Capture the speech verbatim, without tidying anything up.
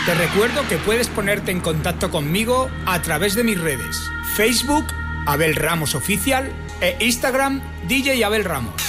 Te recuerdo que puedes ponerte en contacto conmigo a través de mis redes: Facebook, Abel Ramos Oficial, e Instagram, D J Abel Ramos.